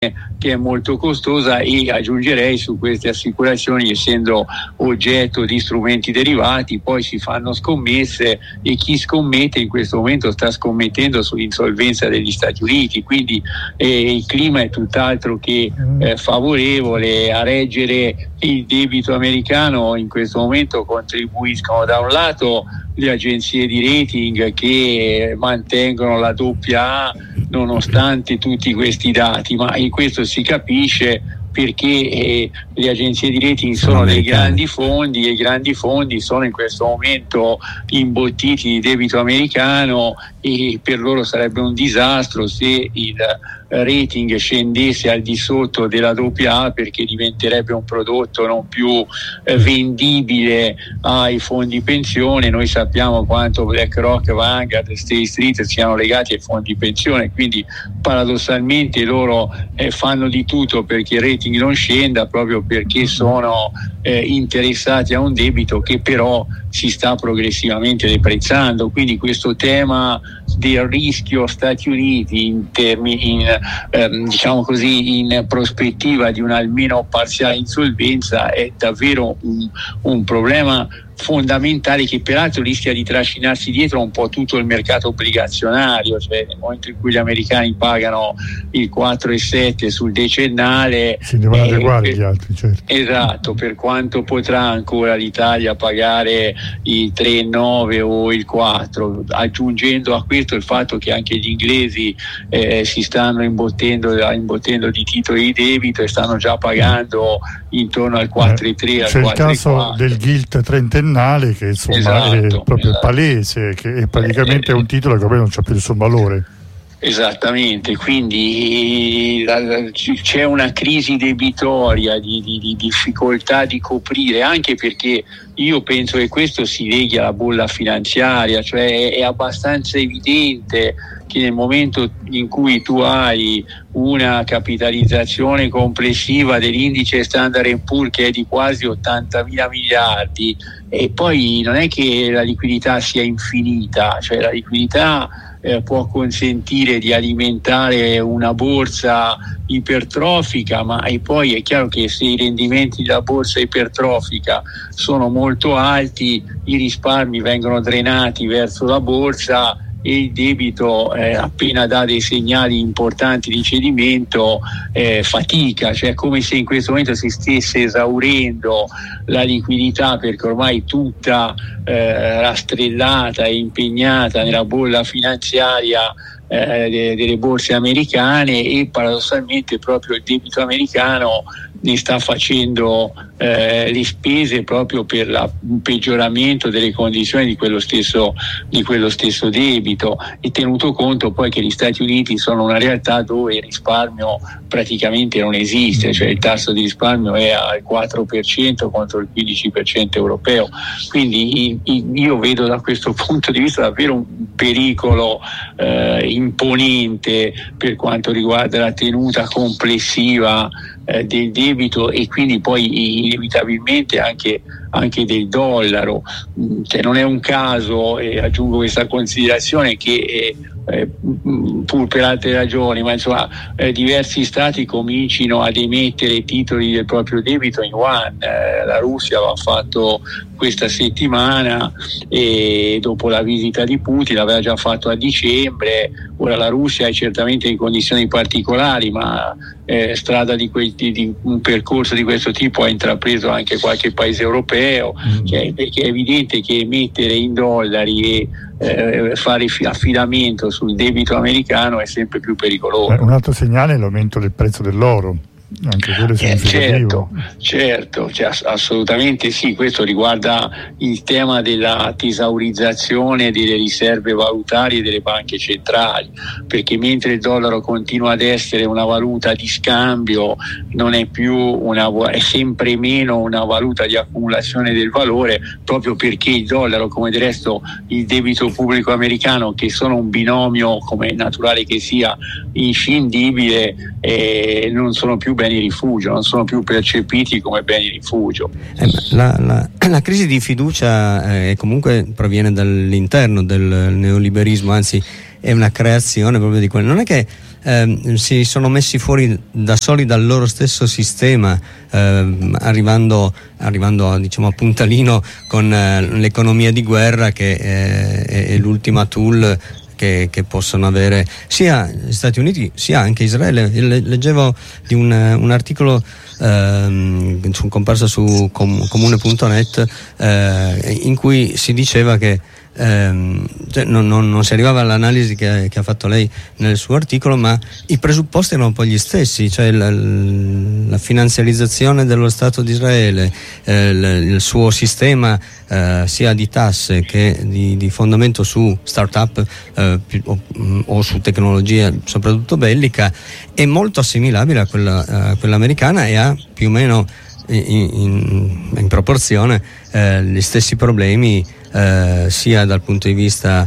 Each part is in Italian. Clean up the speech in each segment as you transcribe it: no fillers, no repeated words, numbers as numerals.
che è molto costosa, e aggiungerei su queste assicurazioni, essendo oggetto di strumenti derivati, poi si fanno scommesse, e chi scommette in questo momento sta scommettendo sull'insolvenza degli Stati Uniti, quindi il clima è tutt'altro che favorevole a reggere il debito americano. In questo momento contribuiscono da un lato le agenzie di rating che mantengono la AA nonostante tutti questi dati, ma in questo si capisce perché le agenzie di rating sono dei grandi fondi, e i grandi fondi sono in questo momento imbottiti di debito americano, e per loro sarebbe un disastro se il rating scendesse al di sotto della AA, perché diventerebbe un prodotto non più vendibile ai fondi pensione. Noi sappiamo quanto BlackRock, Vanguard e State Street siano legati ai fondi pensione, quindi paradossalmente loro fanno di tutto perché il rating non scenda, proprio perché sono interessati a un debito che però si sta progressivamente deprezzando. Quindi questo tema del rischio Stati Uniti diciamo così, in prospettiva di un'almeno parziale insolvenza è davvero un problema fondamentale, che peraltro rischia di trascinarsi dietro un po' tutto il mercato obbligazionario, cioè nel momento in cui gli americani pagano il 4,7 sul decennale si devono adeguare gli altri, certo. Esatto, per quanto potrà ancora l'Italia pagare il 3,9 o il 4, aggiungendo a questo il fatto che anche gli inglesi si stanno imbottendo di titoli di debito e stanno già pagando intorno al 4,3 c'è il caso del gilt trentennale che insomma è proprio palese, che è praticamente un titolo che ormai non c'ha più il suo valore. Esattamente, quindi c'è una crisi debitoria di difficoltà di coprire, anche perché io penso che questo si leghi alla bolla finanziaria, cioè è abbastanza evidente che nel momento in cui tu hai una capitalizzazione complessiva dell'indice Standard & Poor's che è di quasi 80.000 miliardi, e poi non è che la liquidità sia infinita, cioè la liquidità può consentire di alimentare una borsa ipertrofica, ma e poi è chiaro che se i rendimenti della borsa ipertrofica sono molto alti, i risparmi vengono drenati verso la borsa, e il debito appena dà dei segnali importanti di cedimento fatica, cioè è come se in questo momento si stesse esaurendo la liquidità, perché ormai tutta rastrellata e impegnata nella bolla finanziaria delle borse americane, e paradossalmente proprio il debito americano ne sta facendo le spese proprio per un peggioramento delle condizioni di quello stesso debito, e tenuto conto poi che gli Stati Uniti sono una realtà dove il risparmio praticamente non esiste, cioè il tasso di risparmio è al 4% contro il 15% europeo, quindi io vedo da questo punto di vista davvero un pericolo imponente per quanto riguarda la tenuta complessiva del debito, e quindi poi inevitabilmente anche del dollaro. Cioè non è un caso, aggiungo questa considerazione, che pur per altre ragioni, ma insomma diversi stati comincino ad emettere titoli del proprio debito in yuan. La Russia l'ha fatto questa settimana, e dopo la visita di Putin l'aveva già fatto a dicembre. Ora la Russia è certamente in condizioni particolari, ma strada di un percorso di questo tipo ha intrapreso anche qualche paese europeo, cioè, perché è evidente che emettere in dollari e fare affidamento sul debito americano è sempre più pericoloso. Un altro segnale è l'aumento del prezzo dell'oro. Anche quello è significativo. Certo, cioè, assolutamente sì. Questo riguarda il tema della tesaurizzazione delle riserve valutarie delle banche centrali, perché mentre il dollaro continua ad essere una valuta di scambio, non è più è sempre meno una valuta di accumulazione del valore, proprio perché il dollaro, come del resto il debito pubblico americano, che sono un binomio, come è naturale che sia, inscindibile, non sono più beni rifugio, non sono più percepiti come beni rifugio. La crisi di fiducia comunque proviene dall'interno del neoliberismo, anzi è una creazione proprio di quello. Non è che si sono messi fuori da soli dal loro stesso sistema, arrivando diciamo a puntalino con l'economia di guerra, che è l'ultima tool che possono avere sia gli Stati Uniti sia anche Israele. Leggevo di un articolo comparso su comune.net in cui si diceva che non si arrivava all'analisi che ha fatto lei nel suo articolo, ma i presupposti erano poi gli stessi, cioè la finanziarizzazione dello Stato di Israele, il suo sistema sia di tasse che di fondamento su start-up o su tecnologia soprattutto bellica, è molto assimilabile a quella americana e ha più o meno in proporzione gli stessi problemi, sia dal punto di vista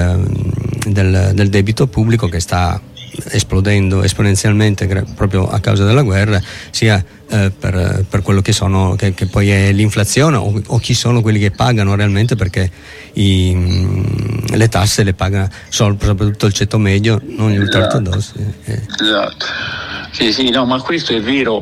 del debito pubblico, che sta esplodendo esponenzialmente proprio a causa della guerra, sia per quello che poi è l'inflazione, o chi sono quelli che pagano realmente, perché le tasse le paga soprattutto il ceto medio, non gli ultraortodossi. Esatto. Sì, no, ma questo è vero.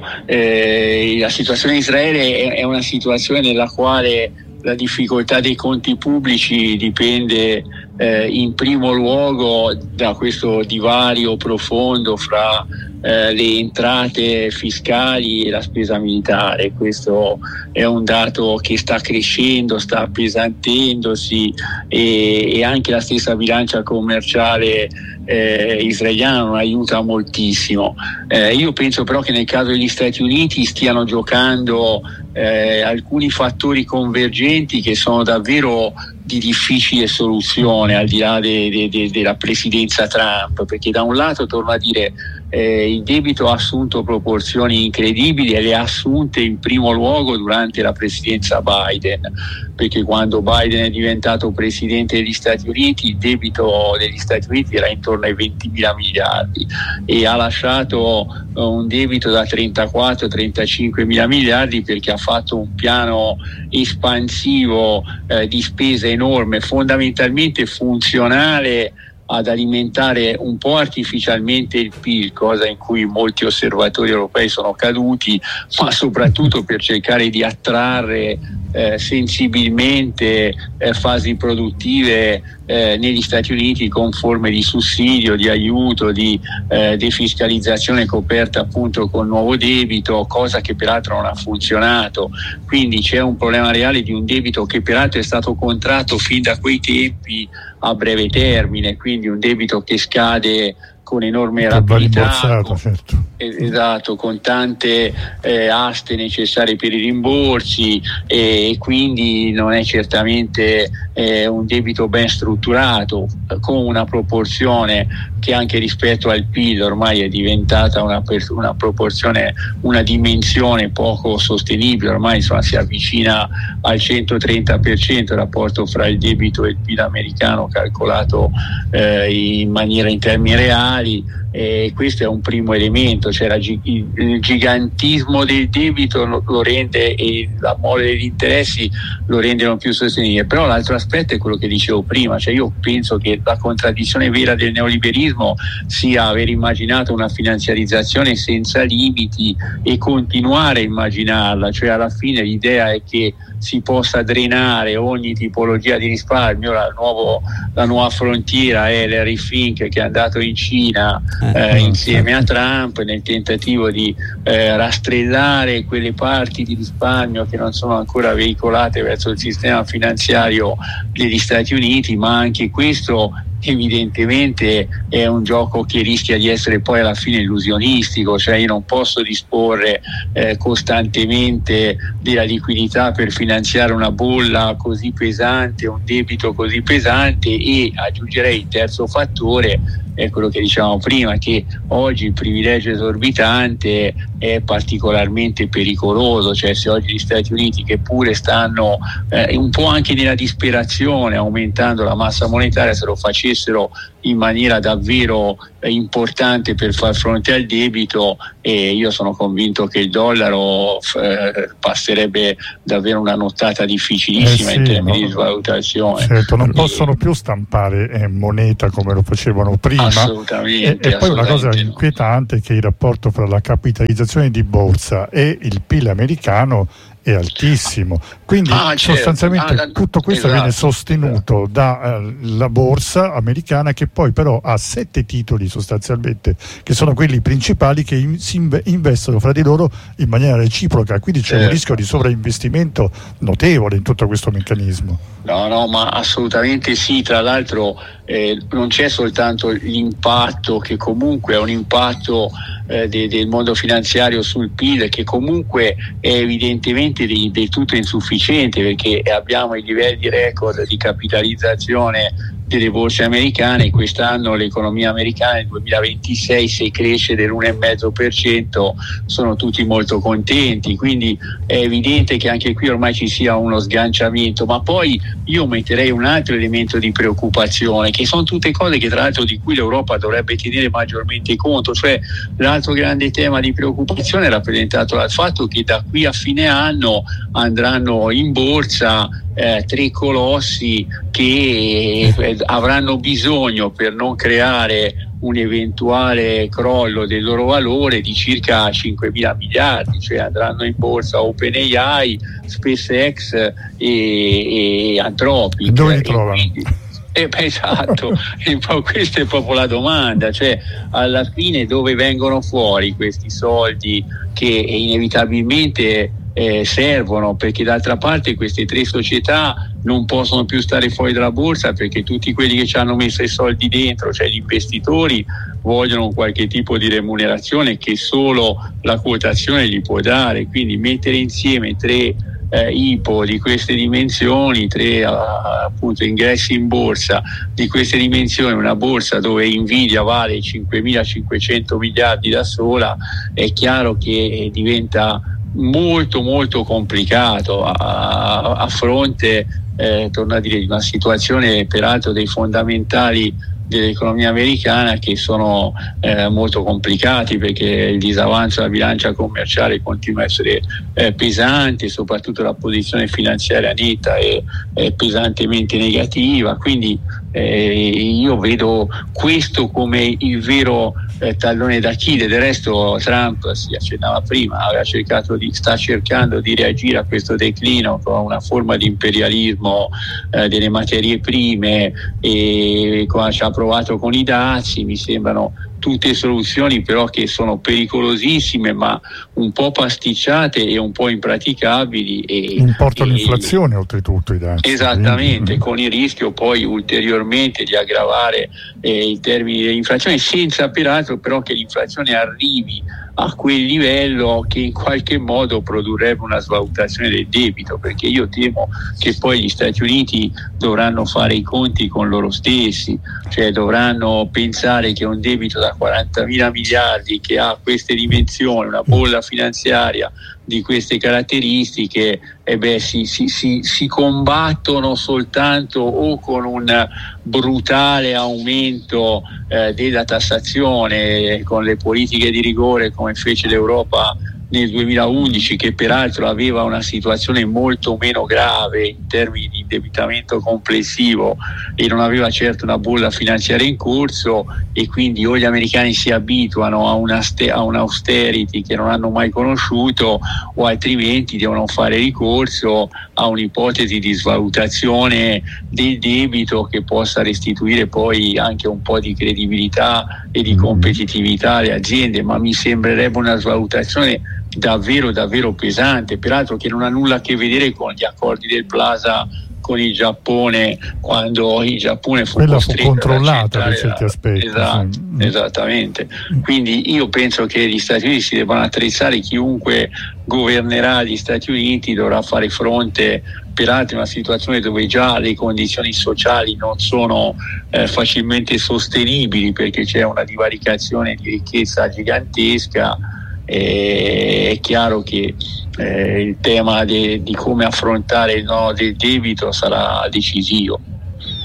La situazione in Israele è una situazione nella quale la difficoltà dei conti pubblici dipende in primo luogo da questo divario profondo fra le entrate fiscali e la spesa militare. Questo è un dato che sta crescendo, sta appesantendosi, e anche la stessa bilancia commerciale israeliana non aiuta moltissimo. Io penso però che nel caso degli Stati Uniti stiano giocando alcuni fattori convergenti che sono davvero di difficile soluzione, al di là della presidenza Trump, perché da un lato, torno a dire, il debito ha assunto proporzioni incredibili, e le ha assunte in primo luogo durante la presidenza Biden, perché quando Biden è diventato presidente degli Stati Uniti, il debito degli Stati Uniti era intorno ai 20.000 miliardi e ha lasciato un debito da 34-35 mila miliardi, perché ha fatto un piano espansivo di spesa enorme, fondamentalmente funzionale ad alimentare un po' artificialmente il PIL, cosa in cui molti osservatori europei sono caduti, ma soprattutto per cercare di attrarre sensibilmente fasi produttive negli Stati Uniti con forme di sussidio, di aiuto, di defiscalizzazione coperta appunto con nuovo debito, cosa che peraltro non ha funzionato. Quindi c'è un problema reale di un debito che peraltro è stato contratto fin da quei tempi a breve termine, quindi un debito che scade con enorme rapidità, certo. Esatto, con tante aste necessarie per i rimborsi, e quindi non è certamente un debito ben strutturato, con una proporzione che anche rispetto al PIL ormai è diventata una proporzione, una dimensione poco sostenibile. Ormai si avvicina al 130% il rapporto fra il debito e il PIL americano, calcolato in termini reali. E questo è un primo elemento, cioè il gigantismo del debito lo rende, e la mole degli interessi lo rendono più sostenibile. Però l'altro aspetto è quello che dicevo prima, cioè io penso che la contraddizione vera del neoliberismo sia aver immaginato una finanziarizzazione senza limiti e continuare a immaginarla, cioè alla fine l'idea è che si possa drenare ogni tipologia di risparmio. La nuova frontiera è Larry Fink, che è andato in Cina insieme a Trump nel tentativo di rastrellare quelle parti di risparmio che non sono ancora veicolate verso il sistema finanziario degli Stati Uniti, ma anche questo evidentemente è un gioco che rischia di essere poi alla fine illusionistico, cioè io non posso disporre costantemente della liquidità per finanziare una bolla così pesante, un debito così pesante. E aggiungerei il terzo fattore, è quello che dicevamo prima, che oggi il privilegio esorbitante è particolarmente pericoloso, cioè se oggi gli Stati Uniti, che pure stanno un po' anche nella disperazione, aumentando la massa monetaria, se lo facessero in maniera davvero importante per far fronte al debito, e io sono convinto che il dollaro passerebbe davvero una nottata difficilissima in termini di svalutazione. Certo, non possono più stampare moneta come lo facevano prima. Assolutamente. E poi una cosa inquietante è che il rapporto fra la capitalizzazione di borsa e il PIL americano è altissimo, quindi sostanzialmente tutto questo viene sostenuto dalla borsa americana, che poi però ha 7 titoli sostanzialmente, che sono quelli principali, che si investono fra di loro in maniera reciproca, quindi c'è un rischio di sovrainvestimento notevole in tutto questo meccanismo. No, ma assolutamente sì. Tra l'altro non c'è soltanto l'impatto, che comunque è un impatto del mondo finanziario sul PIL, che comunque è evidentemente del tutto insufficiente, perché abbiamo i livelli record di capitalizzazione delle borse americane. Quest'anno l'economia americana nel 2026, se cresce dell'1,5%, sono tutti molto contenti, quindi è evidente che anche qui ormai ci sia uno sganciamento. Ma poi io metterei un altro elemento di preoccupazione, che sono tutte cose che tra l'altro di cui l'Europa dovrebbe tenere maggiormente conto. Cioè, l'altro grande tema di preoccupazione è rappresentato dal fatto che da qui a fine anno andranno in borsa 3 colossi che avranno bisogno, per non creare un eventuale crollo del loro valore, di circa 5.000 miliardi, cioè andranno in borsa OpenAI, SpaceX e Anthropic. Dove li trovano? Esatto, questa è proprio la domanda, cioè alla fine dove vengono fuori questi soldi che inevitabilmente servono, perché d'altra parte queste 3 società non possono più stare fuori dalla borsa, perché tutti quelli che ci hanno messo i soldi dentro, cioè gli investitori, vogliono qualche tipo di remunerazione che solo la quotazione gli può dare. Quindi mettere insieme 3 IPO di queste dimensioni, 3 appunto ingressi in borsa di queste dimensioni, una borsa dove Nvidia vale 5.500 miliardi da sola, è chiaro che diventa molto molto complicato a fronte, torno a dire, di una situazione peraltro dei fondamentali dell'economia americana che sono molto complicati, perché il disavanzo della bilancia commerciale continua a essere pesante, soprattutto la posizione finanziaria netta è pesantemente negativa. Quindi io vedo questo come il vero tallone d'Achille. Del resto Trump, si accennava prima, sta cercando di reagire a questo declino con una forma di imperialismo delle materie prime, e ci ha provato con i dazi. Mi sembrano tutte soluzioni però che sono pericolosissime, ma un po' pasticciate e un po' impraticabili, e importano l'inflazione oltretutto i dazi. Esattamente, con il rischio poi ulteriormente di aggravare i termini dell'inflazione, senza peraltro però che l'inflazione arrivi a quel livello che in qualche modo produrrebbe una svalutazione del debito, perché io temo che poi gli Stati Uniti dovranno fare i conti con loro stessi, cioè dovranno pensare che un debito da 40.000 miliardi che ha queste dimensioni, una bolla finanziaria di queste caratteristiche, si combattono soltanto o con un brutale aumento della tassazione, con le politiche di rigore come fece l'Europa nel 2011, che peraltro aveva una situazione molto meno grave in termini di indebitamento complessivo e non aveva certo una bolla finanziaria in corso, e quindi o gli americani si abituano a un austerity che non hanno mai conosciuto, o altrimenti devono fare ricorso a un'ipotesi di svalutazione del debito che possa restituire poi anche un po' di credibilità e di competitività alle aziende. Ma mi sembrerebbe una svalutazione davvero davvero pesante, peraltro che non ha nulla a che vedere con gli accordi del Plaza con il Giappone, quando il Giappone fu controllata per certi aspetti. Esatto, esattamente. Quindi io penso che gli Stati Uniti si debbano attrezzare, chiunque governerà gli Stati Uniti dovrà fare fronte peraltro in una situazione dove già le condizioni sociali non sono facilmente sostenibili, perché c'è una divaricazione di ricchezza gigantesca. È chiaro che il tema di come affrontare il nodo del debito sarà decisivo.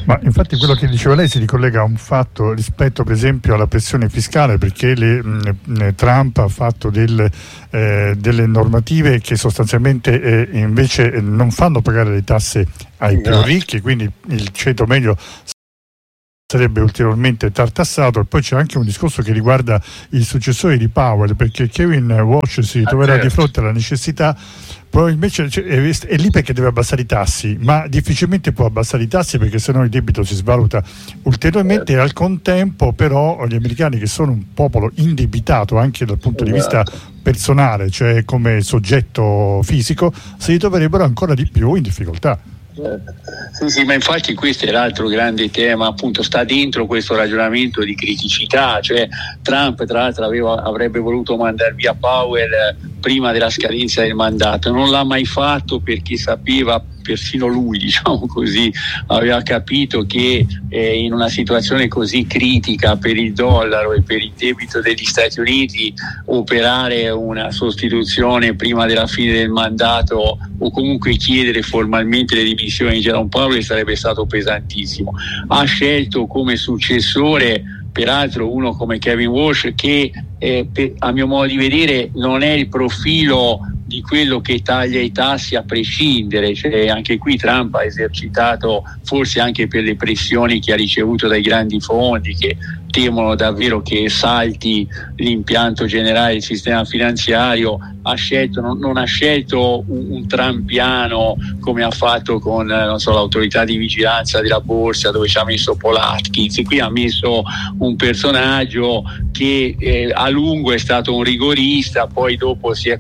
Ma infatti quello che diceva lei si ricollega a un fatto rispetto per esempio alla pressione fiscale, perché Trump ha fatto delle normative che sostanzialmente invece non fanno pagare le tasse ai più ricchi, quindi il ceto medio sarebbe ulteriormente tartassato. E poi c'è anche un discorso che riguarda il successore di Powell, perché Kevin Walsh si troverà di fronte alla necessità, probabilmente è lì perché deve abbassare i tassi, ma difficilmente può abbassare i tassi perché sennò il debito si svaluta ulteriormente, e al contempo però gli americani, che sono un popolo indebitato anche dal punto di vista personale, cioè come soggetto fisico, si troverebbero ancora di più in difficoltà. Sì, ma infatti questo è l'altro grande tema, appunto sta dentro questo ragionamento di criticità, cioè Trump tra l'altro avrebbe voluto mandare via Powell prima della scadenza del mandato, non l'ha mai fatto perché sapeva, persino lui diciamo così, aveva capito che in una situazione così critica per il dollaro e per il debito degli Stati Uniti operare una sostituzione prima della fine del mandato o comunque chiedere formalmente le dimissioni di Jerome Powell sarebbe stato pesantissimo. Ha scelto come successore peraltro uno come Kevin Walsh che a mio modo di vedere non è il profilo di quello che taglia i tassi a prescindere, cioè anche qui Trump ha esercitato, forse anche per le pressioni che ha ricevuto dai grandi fondi che temono davvero che salti l'impianto generale del sistema finanziario, non ha scelto un trumpiano come ha fatto con l'autorità di vigilanza della borsa, dove ci ha messo Paul Atkins. Qui ha messo un personaggio che a lungo è stato un rigorista, poi dopo si è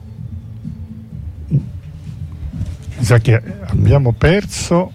mi sa che abbiamo perso.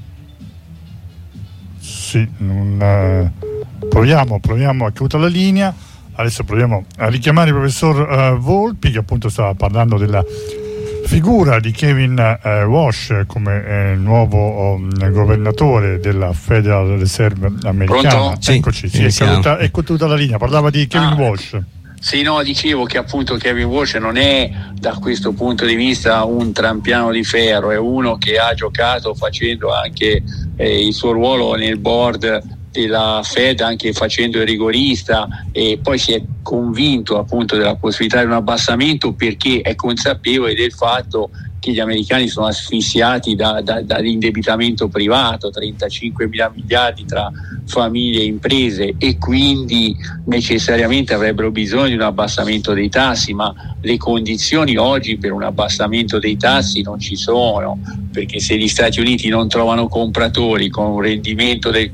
Sì, proviamo a chiudere la linea. Adesso proviamo a richiamare il professor Volpi, che appunto stava parlando della figura di Kevin Walsh come nuovo governatore della Federal Reserve americana. Sì, eccoci, è caduta la linea. Parlava di Kevin Walsh. Sì, no, dicevo che appunto Kevin Walsh non è da questo punto di vista un trampiano di ferro, è uno che ha giocato facendo anche il suo ruolo nel board della Fed, anche facendo il rigorista, e poi si è convinto appunto della possibilità di un abbassamento perché è consapevole del fatto che gli americani sono asfissiati dall'indebitamento privato, 35 mila miliardi tra famiglie e imprese, e quindi necessariamente avrebbero bisogno di un abbassamento dei tassi, ma le condizioni oggi per un abbassamento dei tassi non ci sono, perché se gli Stati Uniti non trovano compratori con un rendimento del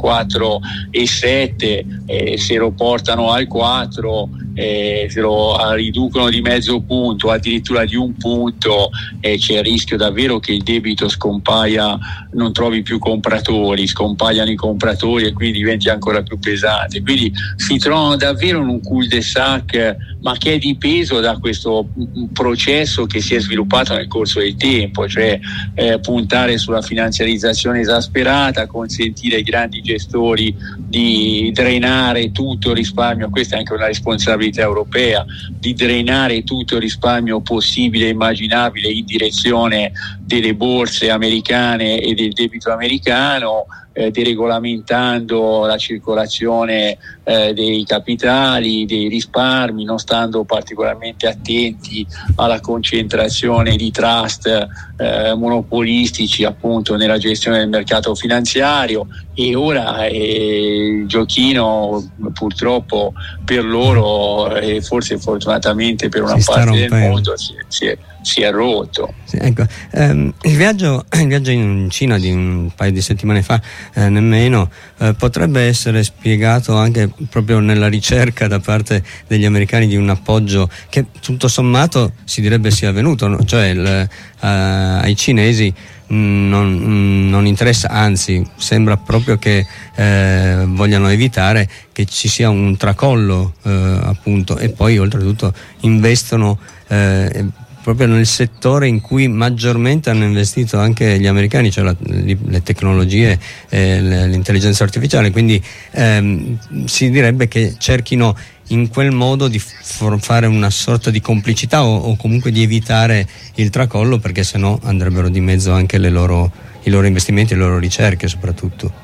4,7, se lo portano al 4, se lo riducono di mezzo punto, addirittura di un punto, c'è il rischio davvero che il debito scompaia, non trovi più compratori, scompaiano i compratori e quindi diventi ancora più pesante. Quindi si trovano davvero in un cul-de-sac, ma che è dipeso da questo processo che si è sviluppato nel corso del tempo, cioè puntare sulla finanziarizzazione esasperata, consentire ai grandi gestori di drenare tutto il risparmio, questa è anche una responsabilità europea, di drenare tutto il risparmio possibile e immaginabile in direzione delle borse americane e del debito americano, deregolamentando la circolazione dei capitali, dei risparmi, non stando particolarmente attenti alla concentrazione di trust monopolistici appunto nella gestione del mercato finanziario. E ora il giochino purtroppo per loro e forse fortunatamente per una parte del mondo si è rotto. Sì, ecco. Il viaggio in Cina di un paio di settimane fa, nemmeno, potrebbe essere spiegato anche proprio nella ricerca da parte degli americani di un appoggio che tutto sommato si direbbe sia avvenuto, no? Cioè ai cinesi non interessa, anzi sembra proprio che vogliano evitare che ci sia un tracollo appunto, e poi oltretutto investono proprio nel settore in cui maggiormente hanno investito anche gli americani, cioè le tecnologie, l'intelligenza artificiale, quindi si direbbe che cerchino in quel modo di fare una sorta di complicità o comunque di evitare il tracollo, perché sennò andrebbero di mezzo anche i loro investimenti, le loro ricerche soprattutto.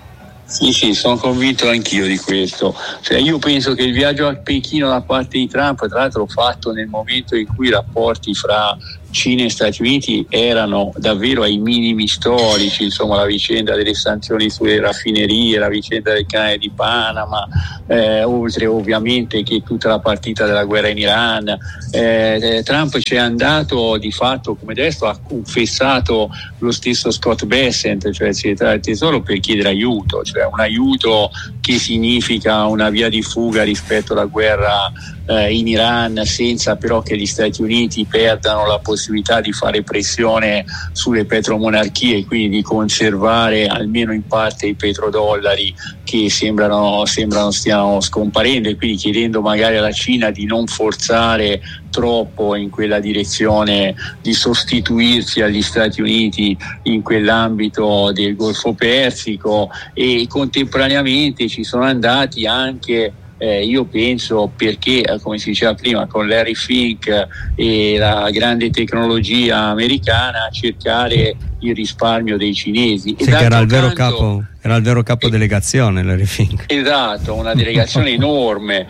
Sì, sono convinto anch'io di questo. Cioè, io penso che il viaggio a Pechino da parte di Trump, tra l'altro fatto nel momento in cui i rapporti fra Cina e Stati Uniti erano davvero ai minimi storici, insomma la vicenda delle sanzioni sulle raffinerie, la vicenda del canale di Panama, oltre ovviamente che tutta la partita della guerra in Iran. Trump ci è andato di fatto come adesso, ha confessato lo stesso Scott Bessent, cioè il segretario del Tesoro, per chiedere aiuto, cioè un aiuto che significa una via di fuga rispetto alla guerra in Iran, senza però che gli Stati Uniti perdano la possibilità di fare pressione sulle petromonarchie e quindi di conservare almeno in parte i petrodollari che sembrano stiano scomparendo, e quindi chiedendo magari alla Cina di non forzare troppo in quella direzione, di sostituirsi agli Stati Uniti in quell'ambito del Golfo Persico. E contemporaneamente ci sono andati anche io penso perché, come si diceva prima, con Larry Fink e la grande tecnologia americana, a cercare il risparmio dei cinesi. Sì, che era il vero capo delegazione, Larry Fink. Esatto, una delegazione enorme,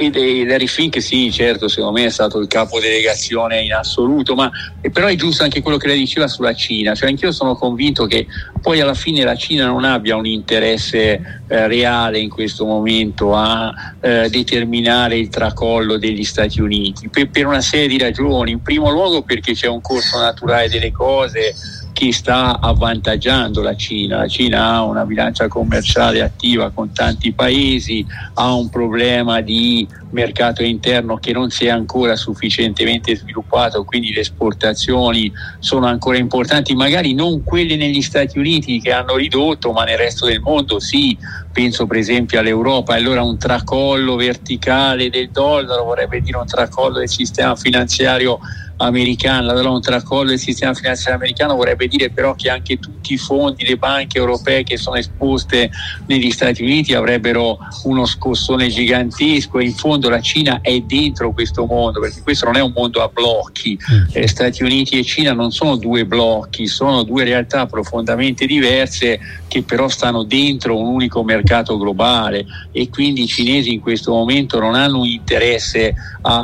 e Larry Fink sì, certo, secondo me è stato il capo delegazione in assoluto, ma però è giusto anche quello che lei diceva sulla Cina, cioè anch'io sono convinto che poi alla fine la Cina non abbia un interesse reale in questo momento a determinare il tracollo degli Stati Uniti, per una serie di ragioni. In primo luogo perché c'è un corso naturale delle cose che sta avvantaggiando la Cina. La Cina ha una bilancia commerciale attiva con tanti paesi, ha un problema di mercato interno che non si è ancora sufficientemente sviluppato, quindi le esportazioni sono ancora importanti, magari non quelle negli Stati Uniti che hanno ridotto, ma nel resto del mondo sì. Penso per esempio all'Europa. Allora un tracollo verticale del dollaro vorrebbe dire un tracollo del sistema finanziario americano. Allora un tracollo del sistema finanziario americano vorrebbe dire però che anche tutti i fondi, le banche europee che sono esposte negli Stati Uniti avrebbero uno scossone gigantesco, e in fondo la Cina è dentro questo mondo, perché questo non è un mondo a blocchi. Stati Uniti e Cina non sono due blocchi, sono due realtà profondamente diverse che però stanno dentro un unico mercato globale, e quindi i cinesi in questo momento non hanno un interesse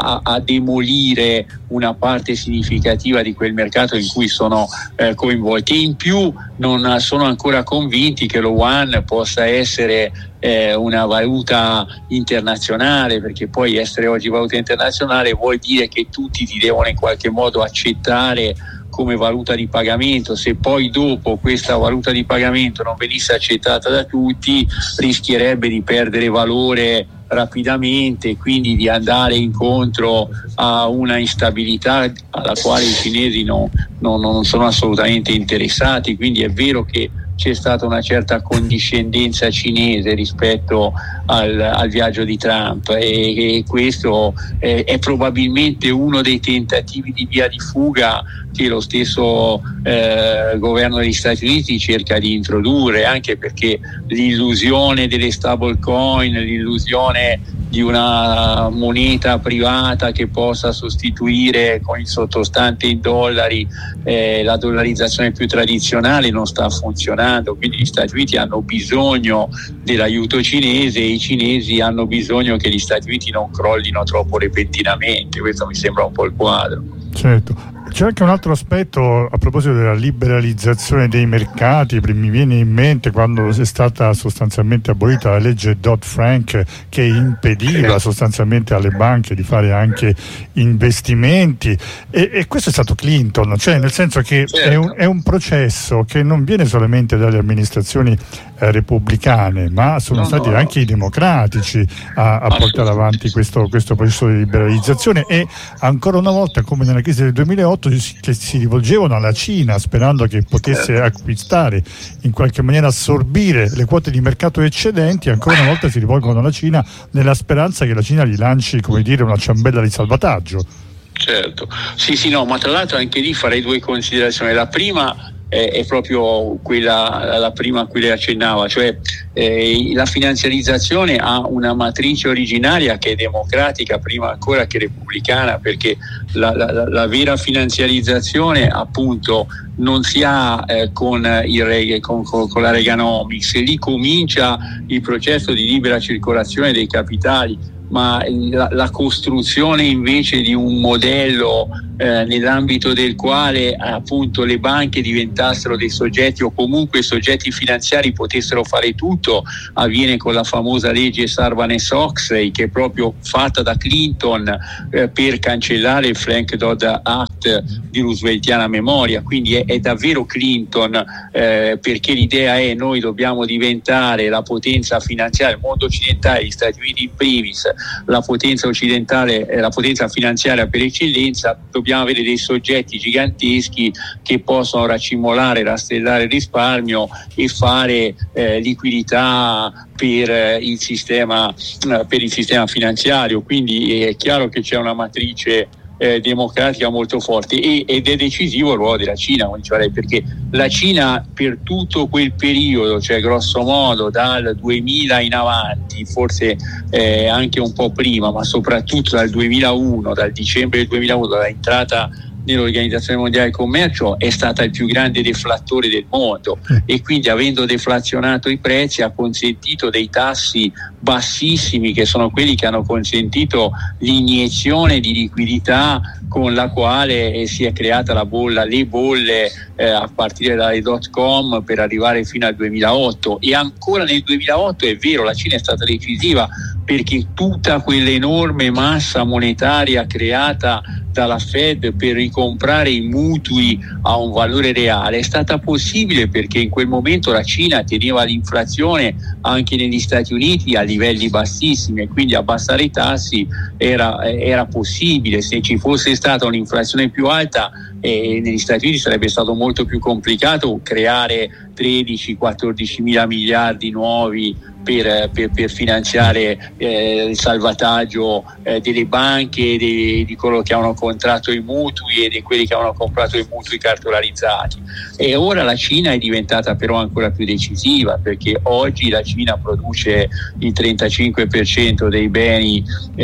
a demolire una parte significativa di quel mercato in cui sono coinvolti, e in più non sono ancora convinti che lo yuan possa essere una valuta internazionale, perché poi essere oggi valuta internazionale vuol dire che tutti ti devono in qualche modo accettare come valuta di pagamento. Se poi dopo questa valuta di pagamento non venisse accettata da tutti, rischierebbe di perdere valore rapidamente, quindi di andare incontro a una instabilità alla quale i cinesi non sono assolutamente interessati. Quindi è vero che c'è stata una certa condiscendenza cinese rispetto al viaggio di Trump, e questo è probabilmente uno dei tentativi di via di fuga che lo stesso governo degli Stati Uniti cerca di introdurre, anche perché l'illusione delle stablecoin, l'illusione di una moneta privata che possa sostituire con il sottostante in dollari la dollarizzazione più tradizionale non sta funzionando. Quindi gli Stati Uniti hanno bisogno dell'aiuto cinese, e i cinesi hanno bisogno che gli Stati Uniti non crollino troppo repentinamente. Questo mi sembra un po' il quadro. Certo. C'è anche un altro aspetto a proposito della liberalizzazione dei mercati. Mi viene in mente quando è stata sostanzialmente abolita la legge Dodd-Frank, che impediva sostanzialmente alle banche di fare anche investimenti, e questo è stato Clinton, cioè nel senso che è un processo che non viene solamente dalle amministrazioni repubblicane, ma sono stati anche i democratici a portare avanti questo processo di liberalizzazione, e ancora una volta, come nella crisi del 2008, che si rivolgevano alla Cina sperando che potesse acquistare, in qualche maniera assorbire le quote di mercato eccedenti. Ancora una volta si rivolgono alla Cina nella speranza che la Cina gli lanci, come dire, una ciambella di salvataggio. Certo, sì, no, ma tra l'altro anche lì farei due considerazioni. La prima è proprio quella, la prima a cui lei accennava, cioè la finanziarizzazione ha una matrice originaria che è democratica prima ancora che repubblicana, perché la vera finanziarizzazione appunto non si ha con la Reaganomics. Lì comincia il processo di libera circolazione dei capitali, ma la costruzione invece di un modello nell'ambito del quale appunto le banche diventassero dei soggetti, o comunque soggetti finanziari potessero fare tutto, avviene con la famosa legge Sarbanes-Oxley, che è proprio fatta da Clinton per cancellare il Frank Dodd Act di rooseveltiana memoria. Quindi è davvero Clinton, perché l'idea è: noi dobbiamo diventare la potenza finanziaria, il mondo occidentale, gli Stati Uniti in primis, la potenza occidentale, la potenza finanziaria per eccellenza. Dobbiamo avere dei soggetti giganteschi che possono racimolare, rastellare il risparmio e fare liquidità per il sistema finanziario. Quindi è chiaro che c'è una matrice democratica molto forte, ed è decisivo il ruolo della Cina, come diceva lei, perché la Cina per tutto quel periodo, cioè grosso modo dal 2000 in avanti, forse anche un po' prima, ma soprattutto dal 2001, dal dicembre del 2001, dalla entrata nell'Organizzazione Mondiale del Commercio, è stata il più grande deflattore del mondo, e quindi, avendo deflazionato i prezzi, ha consentito dei tassi bassissimi, che sono quelli che hanno consentito l'iniezione di liquidità con la quale si è creata le bolle a partire dalle .com per arrivare fino al 2008. E ancora nel 2008, è vero, la Cina è stata decisiva, perché tutta quell'enorme massa monetaria creata dalla Fed per ricomprare i mutui a un valore reale è stata possibile perché in quel momento la Cina teneva l'inflazione anche negli Stati Uniti a livelli bassissimi, e quindi abbassare i tassi era possibile. Se ci fosse stata un'inflazione più alta negli Stati Uniti sarebbe stato molto più complicato creare 13-14 mila miliardi nuovi per finanziare il salvataggio delle banche, di coloro che avevano contratto i mutui e di quelli che avevano comprato i mutui cartolarizzati. E ora la Cina è diventata però ancora più decisiva, perché oggi la Cina produce il 35% dei beni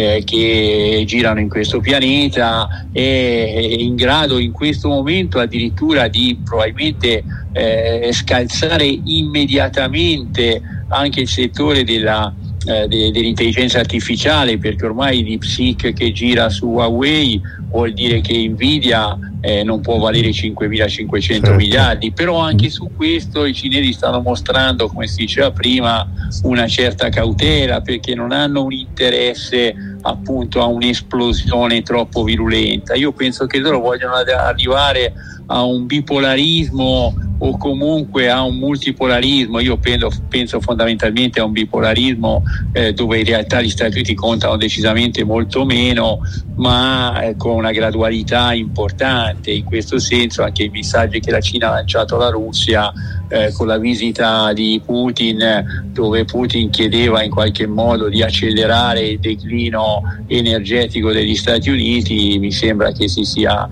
che girano in questo pianeta, è in grado in questo momento addirittura di probabilmente scalzare immediatamente anche il settore dell'intelligenza artificiale, perché ormai il DeepSeek che gira su Huawei vuol dire che Nvidia non può valere 5.500 miliardi. Però anche su questo i cinesi stanno mostrando, come si diceva prima, una certa cautela, perché non hanno un interesse appunto a un'esplosione troppo virulenta. Io penso che loro vogliono arrivare a un bipolarismo o comunque a un multipolarismo. Io penso fondamentalmente a un bipolarismo dove in realtà gli Stati Uniti contano decisamente molto meno, ma con una gradualità importante. In questo senso anche i messaggi che la Cina ha lanciato alla Russia con la visita di Putin, dove Putin chiedeva in qualche modo di accelerare il declino energetico degli Stati Uniti, mi sembra che si sia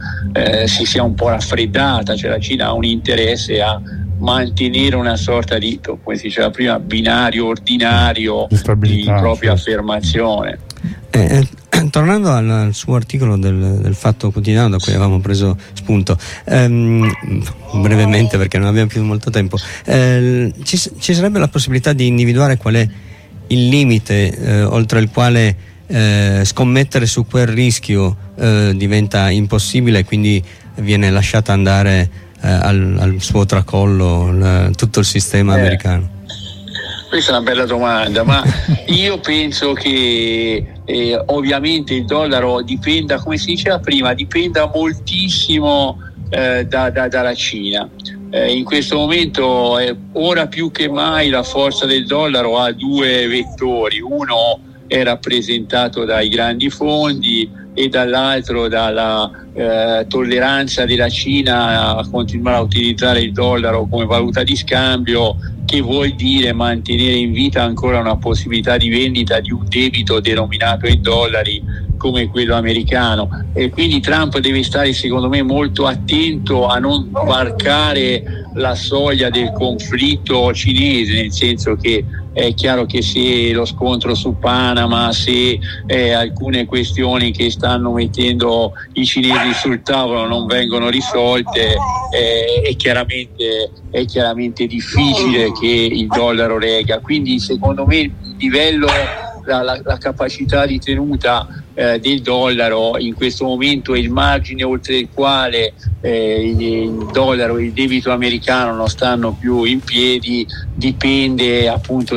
un po' raffreddata. Cioè la Cina ha un interesse a mantenere una sorta di, come si diceva prima, binario ordinario di propria affermazione. Tornando al suo articolo del Fatto Quotidiano, da cui avevamo preso spunto, brevemente perché non abbiamo più molto tempo, ci sarebbe la possibilità di individuare qual è il limite oltre il quale scommettere su quel rischio diventa impossibile e quindi viene lasciata andare al suo tracollo tutto il sistema americano? Questa è una bella domanda, ma io penso che ovviamente il dollaro dipenda, come si diceva prima, dipenda moltissimo dalla Cina. In questo momento, ora più che mai, la forza del dollaro ha due vettori: uno è rappresentato dai grandi fondi e dall'altro dalla tolleranza della Cina a continuare a utilizzare il dollaro come valuta di scambio, che vuol dire mantenere in vita ancora una possibilità di vendita di un debito denominato in dollari come quello americano. E quindi Trump deve stare, secondo me, molto attento a non varcare la soglia del conflitto cinese, nel senso che è chiaro che se lo scontro su Panama, se alcune questioni che stanno mettendo i cinesi sul tavolo non vengono risolte, è chiaramente difficile che il dollaro regga. Quindi secondo me il livello, la capacità di tenuta del dollaro in questo momento è il margine oltre il quale il dollaro e il debito americano non stanno più in piedi, dipende appunto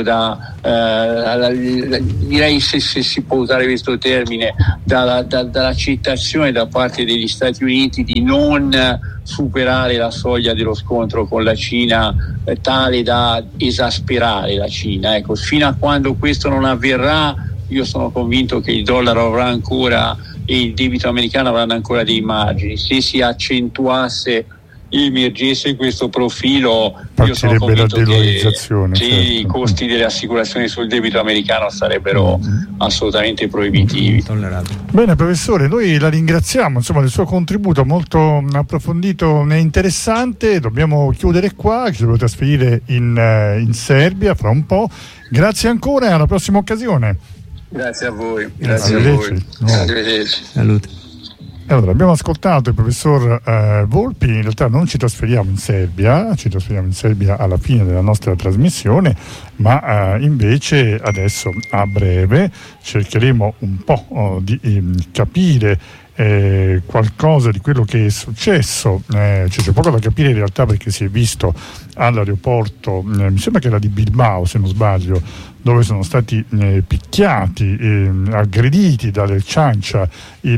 direi, se si può usare questo termine, dall'accettazione da parte degli Stati Uniti di non superare la soglia dello scontro con la Cina tale da esasperare la Cina. Ecco, fino a quando questo non avverrà, io sono convinto che il dollaro avrà ancora e il debito americano avranno ancora dei margini. Se si accentuasse, emergesse questo profilo, io sono convinto che certo, i costi delle assicurazioni sul debito americano sarebbero assolutamente proibitivi. Bene professore, noi la ringraziamo del suo contributo molto approfondito e interessante. Dobbiamo chiudere qua, ci dobbiamo trasferire in Serbia fra un po'. Grazie ancora e alla prossima occasione. Grazie a voi. Arrivederci. Salute. Allora, abbiamo ascoltato il professor Volpi. In realtà non ci trasferiamo in Serbia, alla fine della nostra trasmissione, ma invece adesso a breve cercheremo un po' di capire qualcosa di quello che è successo. C'è poco da capire in realtà, perché si è visto all'aeroporto, mi sembra che era di Bilbao se non sbaglio, dove sono stati picchiati, aggrediti dalle ciancia i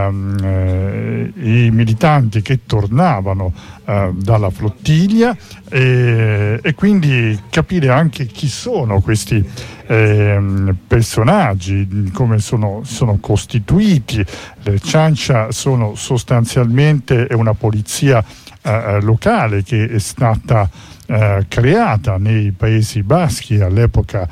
militanti che tornavano dalla flottiglia, e quindi capire anche chi sono questi personaggi, come sono costituiti. Le ciancia sono sostanzialmente una polizia locale che è stata creata nei Paesi Baschi all'epoca,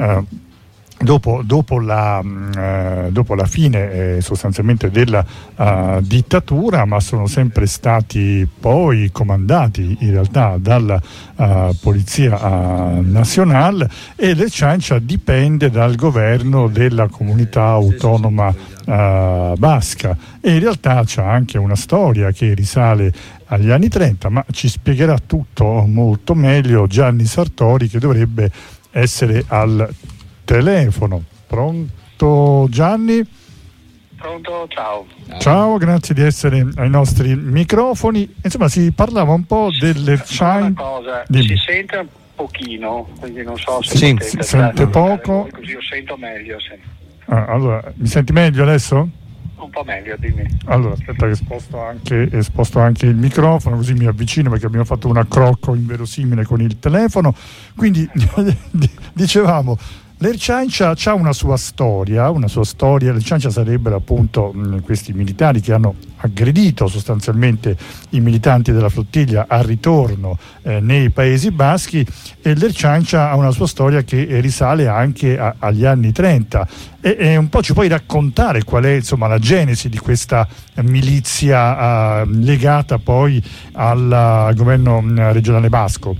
dopo la fine sostanzialmente della dittatura, ma sono sempre stati poi comandati in realtà dalla Polizia Nazionale, e le ciancia dipende dal governo della comunità autonoma basca, e in realtà c'è anche una storia che risale agli anni 30, ma ci spiegherà tutto molto meglio Gianni Sartori, che dovrebbe essere al telefono. Pronto Gianni? Pronto, ciao. Ciao, grazie di essere ai nostri microfoni. Insomma, si parlava un po' delle ciancia. Una cosa, si sente un pochino, quindi non so se si sente poco. Così io sento meglio. Sì. Allora, mi senti meglio adesso? Un po' meglio, dimmi. Allora, aspetta che sposto anche il microfono, così mi avvicino, perché abbiamo fatto un accrocco inverosimile con il telefono. Quindi dicevamo, l'Erciancia ha una sua storia. L'Erciancia sarebbero appunto questi militari che hanno aggredito sostanzialmente i militanti della flottiglia al ritorno nei Paesi Baschi, e l'Erciancia ha una sua storia che risale anche agli anni 30, e un po' ci puoi raccontare qual è la genesi di questa milizia legata poi al governo regionale basco?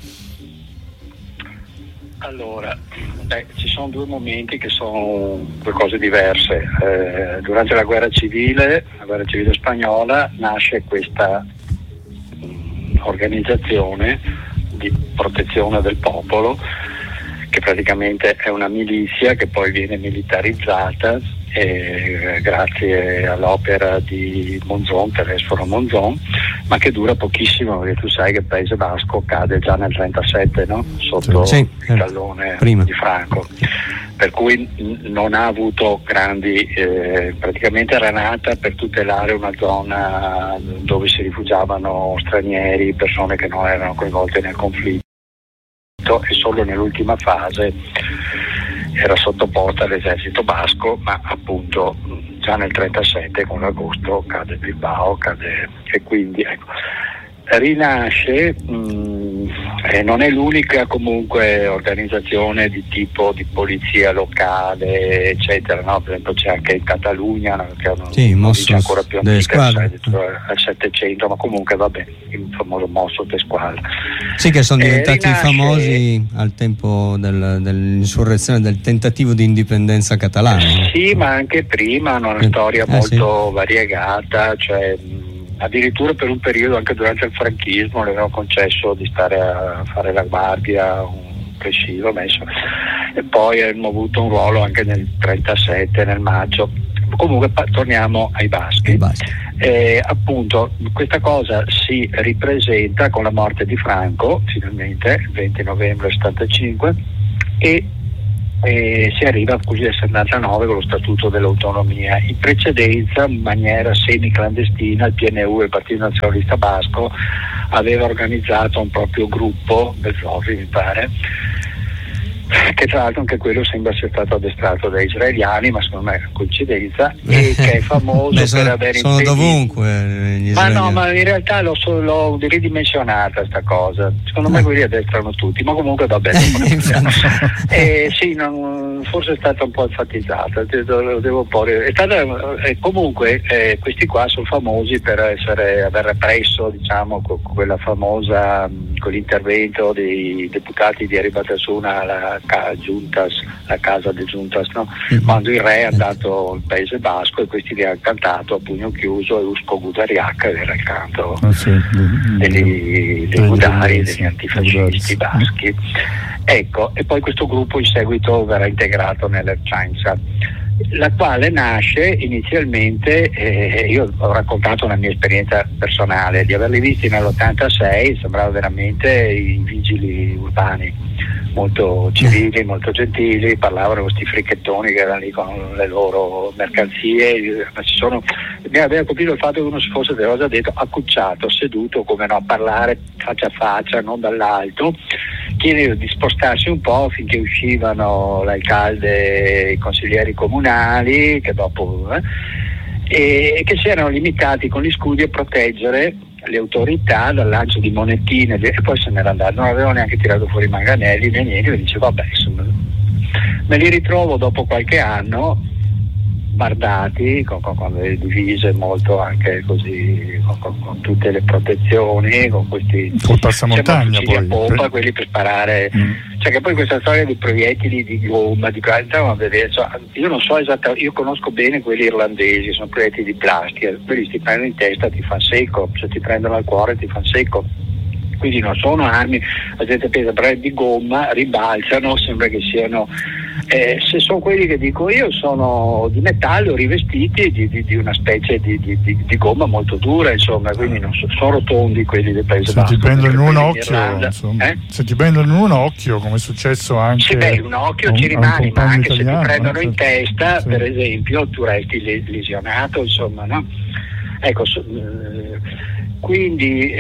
Allora, ci sono due momenti che sono due cose diverse. Durante la guerra civile spagnola, nasce questa organizzazione di protezione del popolo, che praticamente è una milizia che poi viene militarizzata grazie all'opera di Monzón, Telesforo Monzón, ma che dura pochissimo, perché tu sai che il Paese Basco cade già nel 1937, no? Sotto il tallone di Franco, per cui non ha avuto grandi, praticamente era nata per tutelare una zona dove si rifugiavano stranieri, persone che non erano coinvolte nel conflitto, e solo nell'ultima fase era sottoposta all'esercito basco, ma appunto già nel 1937 con l'agosto cade Bilbao, e quindi rinasce Non è l'unica comunque organizzazione di tipo di polizia locale, eccetera, no? Per esempio c'è anche in Catalogna, no? Che è una ancora più antica, al 700, ma comunque vabbè, il famoso Mosso de Squadra. Sì, che sono diventati famosi al tempo dell'insurrezione, del tentativo di indipendenza catalana. Sì, ma anche prima hanno una storia molto variegata, cioè addirittura per un periodo anche durante il franchismo le avevano concesso di stare a fare la guardia, un presidio messo, e poi hanno avuto un ruolo anche nel 37, nel maggio. Comunque torniamo ai baschi. Appunto questa cosa si ripresenta con la morte di Franco, finalmente il 20 novembre 75, e si arriva così al 79 con lo Statuto dell'Autonomia. In precedenza, in maniera semi-clandestina, il PNU, il Partito Nazionalista Basco, aveva organizzato un proprio gruppo, Belzovi mi pare, che tra l'altro anche quello sembra sia stato addestrato da israeliani, ma secondo me è una coincidenza, e che è famoso per aver sono dovunque gli israeliani. Ma in realtà l'ho ridimensionata sta cosa, secondo me quelli addestrano tutti, ma comunque va bene. Sì, forse è stata un po' enfatizzata, devo un po', comunque questi qua sono famosi per aver represso, diciamo, quella famosa, con l'intervento dei deputati di Eribatasuna alla casa de Juntas, no? Quando il re è andato al Paese Basco e questi li hanno cantato a pugno chiuso e Usco Gudariac, era il canto dei Gudari, degli antifascisti baschi. Ecco, e poi questo gruppo in seguito verrà integrato nell'Ercianza, la quale nasce inizialmente, io ho raccontato una mia esperienza personale, di averli visti nell'86, sembrava veramente i vigili urbani, molto civili, molto gentili, parlavano con questi fricchettoni che erano lì con le loro mercanzie, ma mi aveva colpito il fatto che uno si fosse delle cose detto accucciato, seduto, come no, a parlare faccia a faccia, non dall'alto, chiedendo di spostarsi un po' finché uscivano l'alcalde e i consiglieri comunali, che dopo e che si erano limitati con gli scudi a proteggere le autorità dal lancio di monetine, e poi se n'era andato, non avevano neanche tirato fuori i manganelli né niente, e dice vabbè, insomma, me li ritrovo dopo qualche anno bardati con le divise molto anche così, con tutte le protezioni, con questi passamontagna poi, a pompa, quelli per sparare, cioè che poi questa storia dei proiettili di gomma, io non so esattamente, io conosco bene quelli irlandesi, sono proiettili di plastica, quelli ti prendono in testa, ti fanno secco, se ti prendono al cuore ti fanno secco, quindi non sono armi, la gente pensa, però di gomma, ribalzano, sembra che siano se sono quelli che dico io sono di metallo rivestiti di una specie di gomma molto dura, insomma, quindi non sono rotondi quelli del Paese Basco. Se ti prendono in un occhio, se ti prendono in un occhio, come è successo anche in un occhio ci rimani, ma anche se ti prendono in testa, per esempio, tu resti lesionato, insomma, no? Ecco, quindi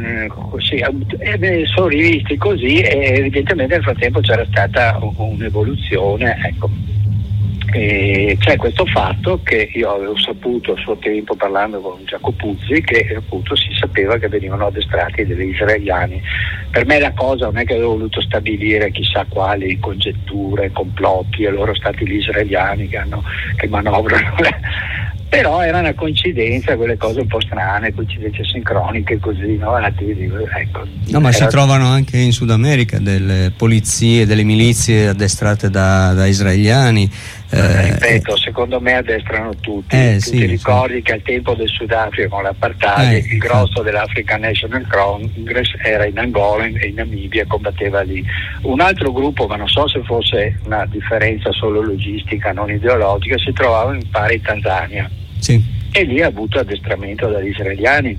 sono rivisti così, e evidentemente nel frattempo c'era stata un'evoluzione, ecco. E c'è questo fatto che io avevo saputo a suo tempo parlando con Giacopuzzi, che appunto si sapeva che venivano addestrati degli israeliani. Per me la cosa non è che avevo voluto stabilire chissà quali congetture, complotti, e loro stati gli israeliani che manovrano però era una coincidenza, quelle cose un po' strane, coincidenze sincroniche così, no? Ecco, no, ma si trovano anche in Sud America delle polizie, delle milizie addestrate da israeliani. Ripeto, secondo me addestrano tutti. Tu ti ricordi che al tempo del Sudafrica con l'apartheid il grosso dell'African National Congress era in Angola e in Namibia, combatteva lì. Un altro gruppo, ma non so se fosse una differenza solo logistica, non ideologica, si trovava mi pare in Tanzania. Sì. E lì ha avuto addestramento dagli israeliani,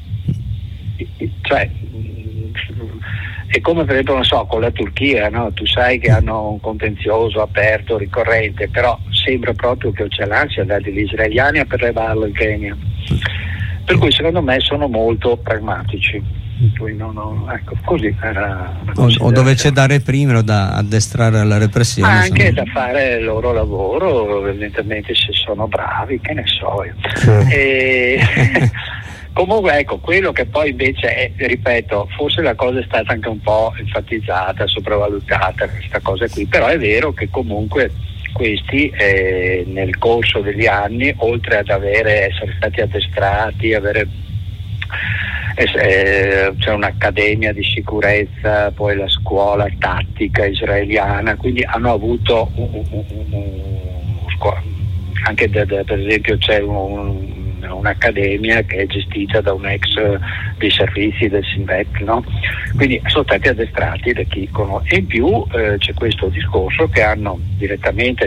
cioè è come per esempio, non so, con la Turchia, no? Tu sai che hanno un contenzioso aperto, ricorrente, però sembra proprio che Öcalan sia andato agli israeliani a prelevarlo in Kenya, per cui secondo me sono molto pragmatici. Ecco, così era o dove c'è da reprimere o da addestrare alla repressione, anche da fare il loro lavoro, evidentemente se sono bravi, che ne so io. Comunque ecco, quello che poi invece è, ripeto, forse la cosa è stata anche un po' enfatizzata, sopravvalutata questa cosa qui, però è vero che comunque questi nel corso degli anni, oltre ad essere stati addestrati, c'è un'accademia di sicurezza, poi la scuola tattica israeliana, quindi hanno avuto anche per esempio c'è un'accademia che è gestita da un ex dei servizi del Sinvet, no? Quindi sono stati addestrati da chi conosce. E in più c'è questo discorso che hanno direttamente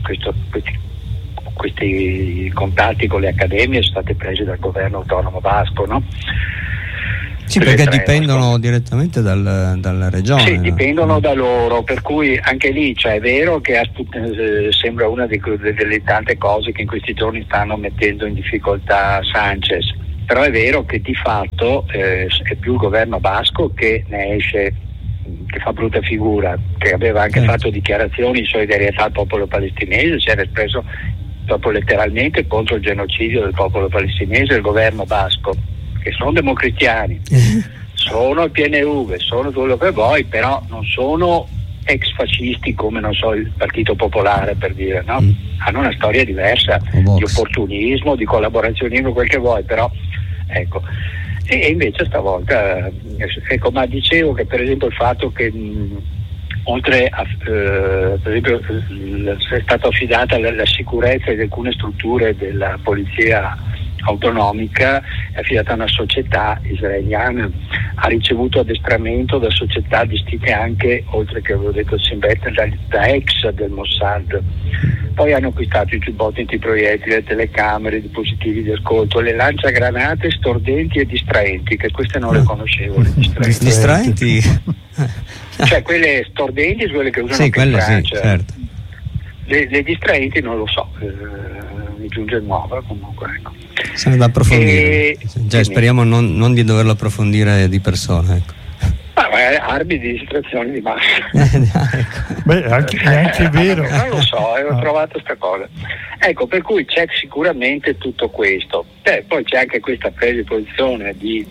questi contatti con le accademie sono stati presi dal governo autonomo basco, no? Sì, perché dipendono direttamente dalla regione. Sì, dipendono da loro, per cui anche lì, cioè, è vero che sembra una delle tante cose che in questi giorni stanno mettendo in difficoltà Sanchez, però è vero che di fatto è più il governo basco che ne esce, che fa brutta figura, che aveva anche fatto dichiarazioni in solidarietà al popolo palestinese, si era espresso proprio letteralmente contro il genocidio del popolo palestinese, il governo basco, che sono democristiani, sono il PNV, sono quello che vuoi, però non sono ex fascisti come, non so, il Partito Popolare, per dire, no? Hanno una storia diversa di opportunismo, di collaborazionismo, quel che vuoi, però ecco. E invece stavolta, ecco, ma dicevo che per esempio il fatto che oltre a per esempio è stata affidata la sicurezza di alcune strutture della polizia autonomica, è affidata a una società israeliana, ha ricevuto addestramento da società gestite anche, oltre che avevo detto da ex del Mossad. Poi hanno acquistato i giubbotti antiproiettili, le telecamere, i dispositivi di ascolto, le lanciagranate stordenti e distraenti, che queste non le conoscevo. Le distraenti? Cioè quelle stordenti sono quelle che usano anche in Francia. Sì, certo. Le distraenti non lo so, mi giunge nuova comunque, ecco. Sono da approfondire. Speriamo non di doverlo approfondire di persona, ecco. Armi di distrazione di massa. Ecco. Beh, è anche vero. Non lo so, ho trovato sta cosa. Ecco, per cui c'è sicuramente tutto questo. Poi c'è anche questa presa di posizione di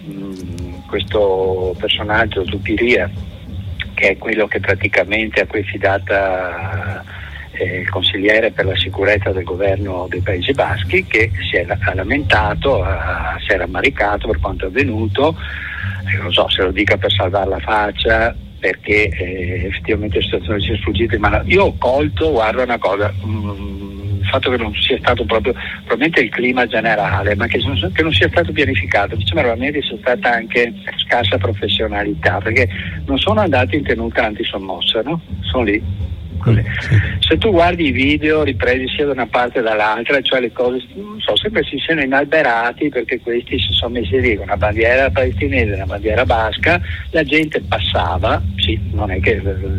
questo personaggio Zupiria, che è quello che praticamente a cui è affidata il consigliere per la sicurezza del governo dei Paesi Baschi, che ha lamentato, si è rammaricato per quanto è avvenuto. Non so se lo dica per salvare la faccia, perché effettivamente la situazione si è sfuggita in mano. Io ho colto, guarda una cosa, il fatto che non sia stato proprio, probabilmente il clima generale, ma che non sia stato pianificato. Diciamo, probabilmente sia stata anche scarsa professionalità, perché non sono andati in tenuta antisommossa, no? Sono lì. Se tu guardi i video ripresi sia da una parte che dall'altra, cioè le cose, non so, sempre si siano inalberati, perché questi si sono messi lì con una bandiera palestinese e una bandiera basca, la gente passava, sì, non è che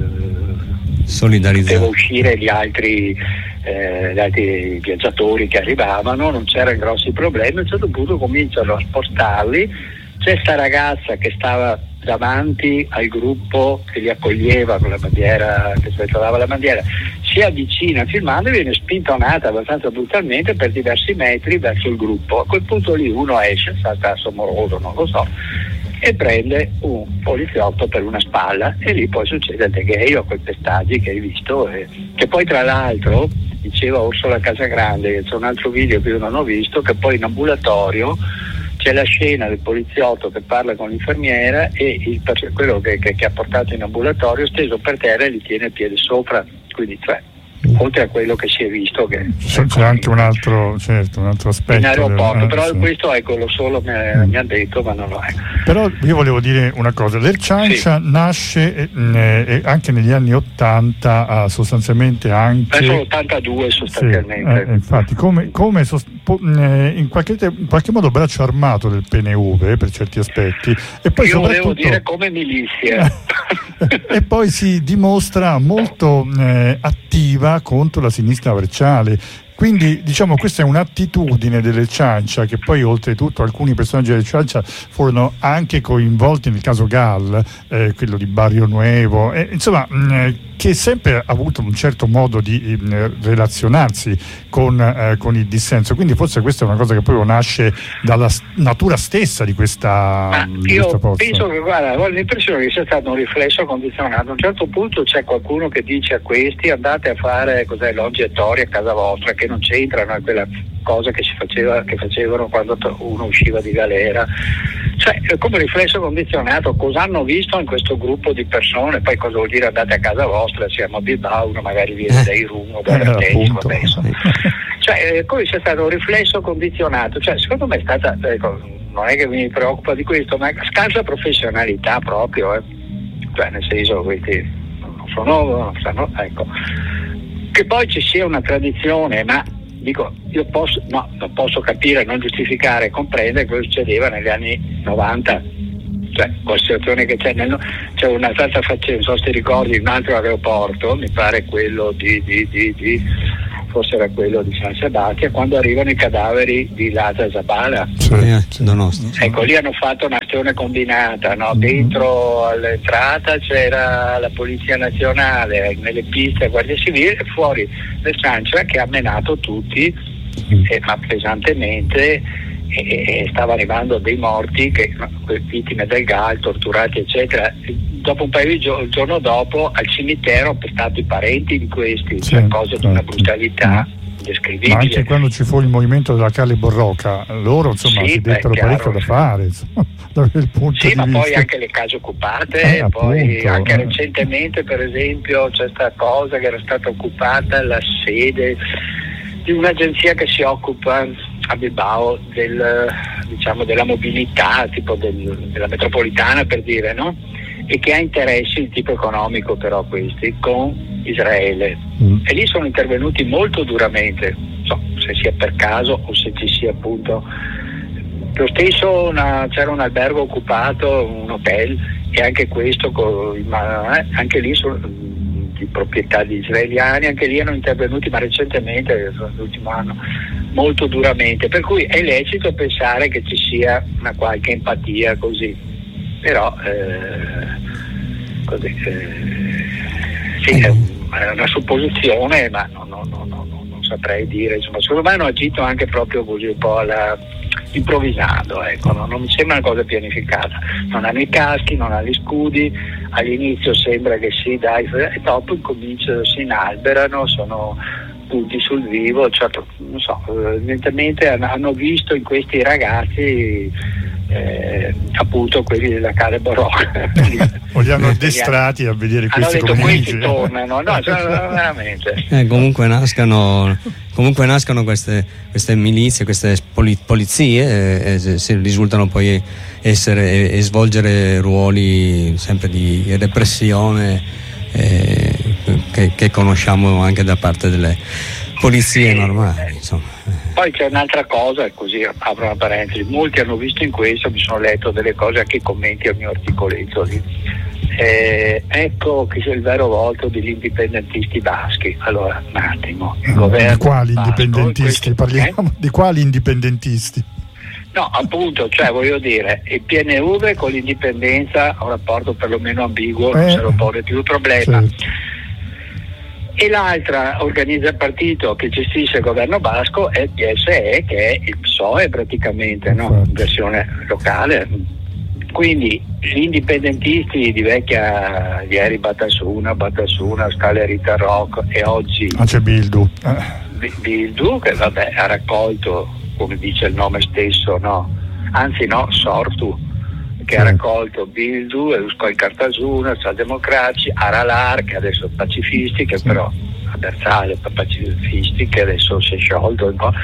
poteva uscire gli altri viaggiatori che arrivavano, non c'erano grossi problemi. A un certo punto cominciano a spostarli, c'è sta ragazza che stava davanti al gruppo che li accoglieva con la bandiera, che sventolava la bandiera, si avvicina filmando e viene spintonata abbastanza brutalmente per diversi metri verso il gruppo. A quel punto lì uno esce, salta somoroso, non lo so, e prende un poliziotto per una spalla, e lì poi succede il degheio, quei pestaggi che hai visto, che poi tra l'altro diceva Orsola Casagrande, che c'è un altro video che io non ho visto, che poi in ambulatorio c'è la scena del poliziotto che parla con l'infermiera e quello che ha portato in ambulatorio steso per terra e gli tiene il piede sopra, quindi cioè, oltre a quello che si è visto che c'è anche un altro aspetto in aeroporto, però questo ecco lo solo mi ha detto, ma non lo è. Però io volevo dire una cosa, l'Erciancia nasce anche negli anni 80, sostanzialmente anche verso l'82 sostanzialmente, infatti come in qualche modo braccio armato del PNV per certi aspetti, e poi io volevo dire come milizia e poi si dimostra molto attiva contro la sinistra verciale. Quindi diciamo questa è un'attitudine delle Ciancia, che poi oltretutto alcuni personaggi delle Ciancia furono anche coinvolti nel caso Gall, quello di Barrio Nuevo, insomma che sempre ha avuto un certo modo di relazionarsi con il dissenso, quindi forse questa è una cosa che proprio nasce dalla natura stessa di questa io penso che, guarda, ho l'impressione che sia stato un riflesso condizionato. A un certo punto c'è qualcuno che dice a questi: andate a fare l'oggettoria a casa vostra, che non c'entrano, è quella cosa che facevano quando uno usciva di galera. Cioè, come riflesso condizionato, cosa hanno visto in questo gruppo di persone? Poi cosa vuol dire andate a casa vostra? Siamo a Bilbao, uno magari viene dai Rum o da Artezzo, cioè, come sia stato un riflesso condizionato. Cioè, secondo me è stata, non è che mi preoccupa di questo, ma scarsa professionalità proprio, cioè, nel senso, questi non sanno, ecco. Che poi ci sia una tradizione, ma dico, non posso capire, non giustificare, comprendere cosa succedeva negli anni 90, cioè la situazione che c'è una stata facendo, non so se ti ricordi, un altro aeroporto, mi pare quello forse era quello di San Sebastiano, quando arrivano i cadaveri di Lata Zabala. Ecco, lì hanno fatto un'azione combinata, no? Dentro all'entrata c'era la Polizia Nazionale, nelle piste Guardia Civile, e fuori del Sancia che ha menato tutti, ma pesantemente, e stava arrivando dei morti, vittime del GAL, torturati eccetera. Dopo un paio di giorni, il giorno dopo, al cimitero pestati i parenti di questi, cioè cose di una brutalità indescrivibile. Ma anche quando ci fu il movimento della Calle Borroca, loro insomma si dettero parecchio da fare, insomma, da quel punto di ma vista. Poi anche le case occupate, poi anche recentemente per esempio c'è stata cosa che era stata occupata la sede di un'agenzia che si occupa a Bilbao della mobilità, tipo della metropolitana, per dire, no? E che ha interessi di tipo economico, però questi, con Israele. E lì sono intervenuti molto duramente, non so se sia per caso o se ci sia appunto lo stesso, c'era un albergo occupato, un hotel, e anche questo anche lì sono di proprietà di israeliani, anche lì hanno intervenuti, ma recentemente, l'ultimo anno, molto duramente, per cui è lecito pensare che ci sia una qualche empatia così, però è una supposizione, ma non saprei dire, insomma, secondo me hanno agito anche proprio così un po' improvvisando, ecco, non mi sembra una cosa pianificata, non hanno i caschi, non hanno gli scudi, all'inizio sembra che sì, dai, e dopo incominciano, si inalberano, sono punti sul vivo, certo, non so, evidentemente hanno visto in questi ragazzi appunto quelli della Calle Borroca o li hanno addestrati a vedere questi come questi tornano, veramente. Comunque nascano queste milizie, queste polizie, e risultano poi essere e svolgere ruoli sempre di repressione che conosciamo anche da parte delle polizie normali, insomma. Poi c'è un'altra cosa, così apro una parentesi, molti hanno visto in questo, mi sono letto delle cose, anche commenti al mio articoletto lì. Ecco che c'è il vero volto degli indipendentisti baschi. Allora, un attimo, il governo di quali basco, indipendentisti parliamo? Di quali indipendentisti? No, appunto, cioè voglio dire, il PNV con l'indipendenza ha un rapporto perlomeno ambiguo, non se lo pone più il problema. Certo. E l'altra partito che gestisce il governo basco è il PSE, che è il PSOE praticamente, no? In versione locale. Quindi gli indipendentisti di vecchia, ieri Batasuna, Scala Rita Rock, e oggi c'è Bildu. Bildu, che vabbè ha raccolto, come dice il nome stesso, Sortu, che ha raccolto Bildu, Euskal Kartasuna, Socialdemocratici, Aralar, che adesso è pacifisti, che però a Bersale pacifisti, che adesso si è sciolto un po'.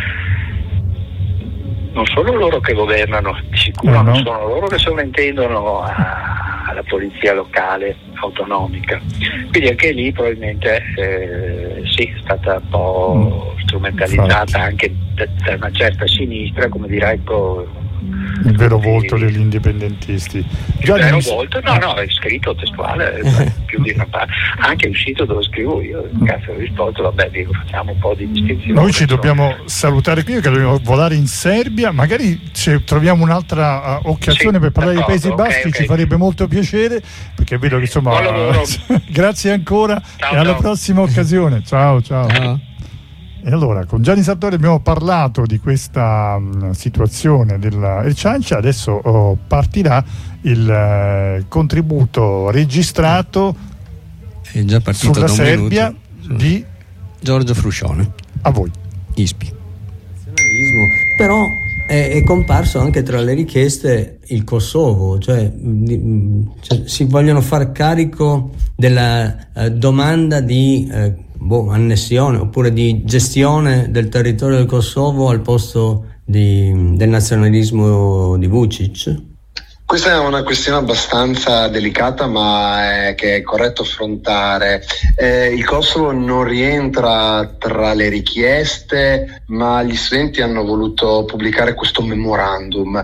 Non sono loro che governano, di sicuro non sono loro che sovrintendono alla polizia locale autonomica. Quindi anche lì probabilmente sì, è stata un po' strumentalizzata anche da una certa sinistra, come dirà, ecco, il vero volto degli indipendentisti. Il vero volto? No, è scritto testuale, più di una parte, anche il sito dove scrivo io, cazzo, ho risposto, vabbè, dico, facciamo un po' di distinzione. Noi ci dobbiamo salutare qui, che dobbiamo volare in Serbia, magari se troviamo un'altra occasione per parlare dei Paesi Bassi, ci farebbe molto piacere, perché vedo che insomma grazie ancora. Ciao, e alla prossima occasione. Ciao. E allora con Gianni Sartori abbiamo parlato di questa situazione del Ciancia. Adesso partirà il contributo registrato, è già partito sulla Serbia di Giorgio Fruscione. A voi. ISPI. Però è comparso anche tra le richieste il Kosovo, cioè si vogliono far carico della domanda di annessione oppure di gestione del territorio del Kosovo al posto del nazionalismo di Vučić? Questa è una questione abbastanza delicata, ma che è corretto affrontare. Il Kosovo non rientra tra le richieste, ma gli studenti hanno voluto pubblicare questo memorandum.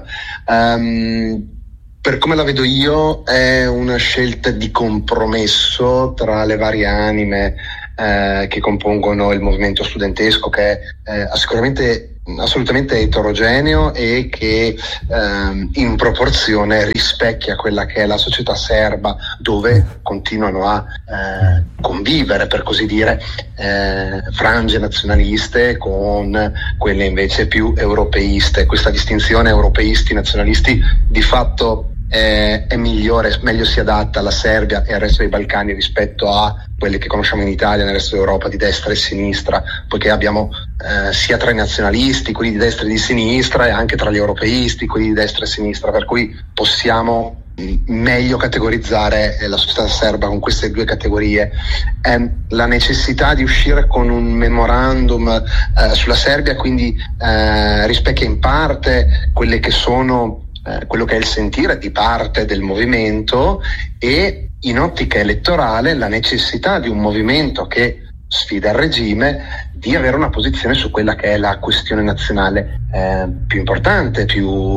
Per come la vedo io, è una scelta di compromesso tra le varie anime che compongono il movimento studentesco, che è sicuramente assolutamente eterogeneo e che in proporzione rispecchia quella che è la società serba, dove continuano a convivere, per così dire, frange nazionaliste con quelle invece più europeiste. Questa distinzione europeisti-nazionalisti di fatto è migliore, meglio si adatta alla Serbia e al resto dei Balcani rispetto a quelle che conosciamo in Italia, nel resto d'Europa, di destra e sinistra, poiché abbiamo sia tra i nazionalisti, quelli di destra e di sinistra, e anche tra gli europeisti, quelli di destra e sinistra, per cui possiamo meglio categorizzare la società serba con queste due categorie. La necessità di uscire con un memorandum sulla Serbia quindi rispecchia in parte quelle che sono quello che è il sentire di parte del movimento, e in ottica elettorale la necessità di un movimento che sfida il regime di avere una posizione su quella che è la questione nazionale più importante, più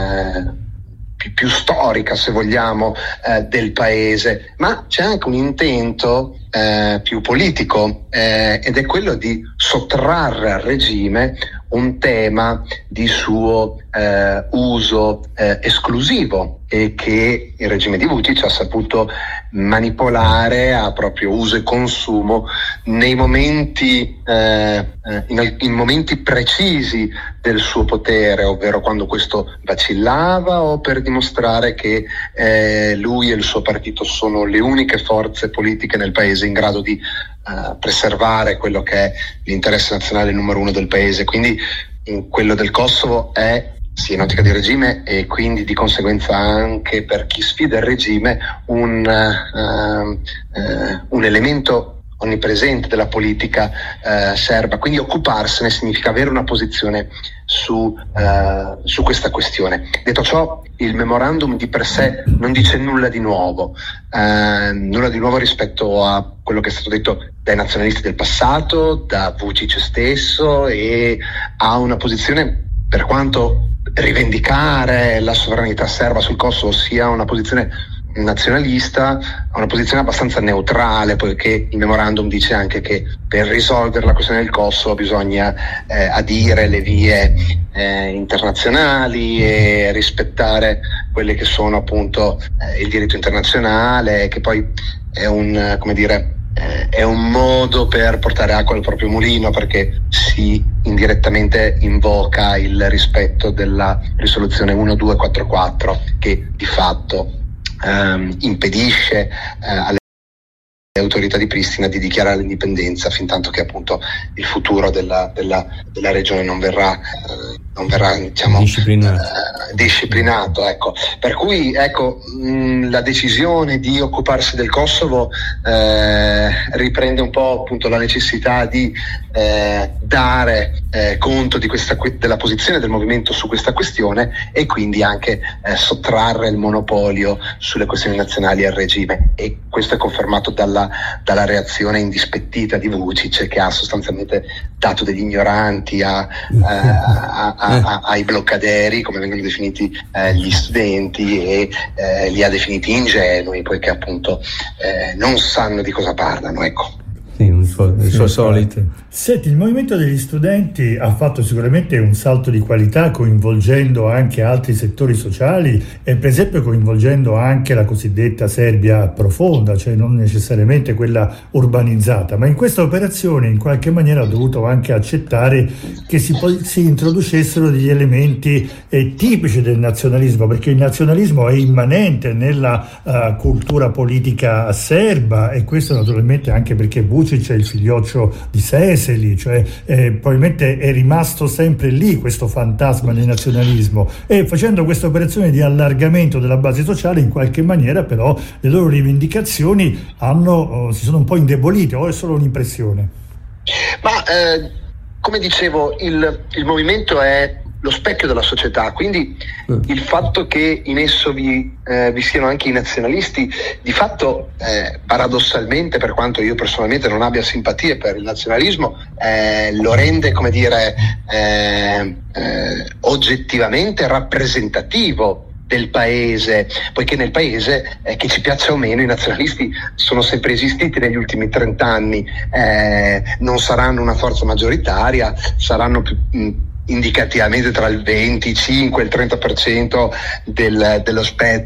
storica, se vogliamo, del paese. Ma c'è anche un intento più politico ed è quello di sottrarre al regime un tema di suo uso esclusivo, e che il regime di Vučić ha saputo manipolare a proprio uso e consumo nei momenti in momenti precisi del suo potere, ovvero quando questo vacillava, o per dimostrare che lui e il suo partito sono le uniche forze politiche nel paese in grado di preservare quello che è l'interesse nazionale numero uno del paese. Quindi quello del Kosovo è sì in ottica di regime, e quindi di conseguenza anche per chi sfida il regime un elemento onnipresente della politica serba. Quindi occuparsene significa avere una posizione su questa questione. Detto ciò, il memorandum di per sé non dice nulla di nuovo rispetto a quello che è stato detto dai nazionalisti del passato, da Vučić stesso, e ha una posizione, per quanto rivendicare la sovranità serba sul Kosovo sia una posizione nazionalista, ha una posizione abbastanza neutrale, poiché il memorandum dice anche che per risolvere la questione del Kosovo bisogna adire le vie internazionali e rispettare quelle che sono appunto il diritto internazionale, che poi è è un modo per portare acqua al proprio mulino, perché si indirettamente invoca il rispetto della risoluzione 1244, che di fatto impedisce alle autorità di Pristina di dichiarare l'indipendenza fin tanto che appunto il futuro della regione non verrà diciamo disciplinato, ecco. Per cui la decisione di occuparsi del Kosovo riprende un po' appunto la necessità di dare conto della posizione del movimento su questa questione, e quindi anche sottrarre il monopolio sulle questioni nazionali al regime, e questo è confermato dalla dalla reazione indispettita di Vučić, che ha sostanzialmente dato degli ignoranti ai bloccaderi, come vengono definiti gli studenti, e li ha definiti ingenui, poiché appunto non sanno di cosa parlano, ecco. Il suo solito. Senti, il movimento degli studenti ha fatto sicuramente un salto di qualità, coinvolgendo anche altri settori sociali e per esempio coinvolgendo anche la cosiddetta Serbia profonda, cioè non necessariamente quella urbanizzata, ma in questa operazione in qualche maniera ha dovuto anche accettare che si introducessero degli elementi tipici del nazionalismo, perché il nazionalismo è immanente nella cultura politica serba, e questo naturalmente anche perché Vučić è il figlioccio di Šešelj, cioè probabilmente è rimasto sempre lì questo fantasma del nazionalismo, e facendo questa operazione di allargamento della base sociale in qualche maniera però le loro rivendicazioni si sono un po' indebolite, o è solo un'impressione? Ma come dicevo, il movimento è lo specchio della società, quindi il fatto che in esso vi siano anche i nazionalisti, di fatto paradossalmente, per quanto io personalmente non abbia simpatie per il nazionalismo, lo rende, come dire, oggettivamente rappresentativo del paese, poiché nel paese, che ci piaccia o meno, i nazionalisti sono sempre esistiti negli ultimi 30 anni, non saranno una forza maggioritaria, saranno indicativamente tra il 25 e il 30% dello